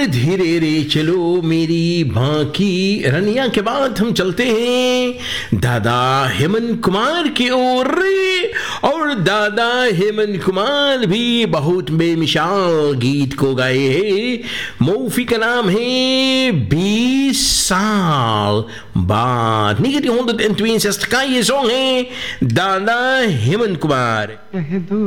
धीरे रे चलो मेरी बांकी रनिया के बाद हम चलते हैं दादा हेमंत कुमार की ओर। और दादा हेमंत कुमार भी बहुत बेमिसाल गीत को गाए हैं। मूवी का नाम है 20 साल बाद। 1962 का ये सॉन्ग है दादा हेमंत कुमार।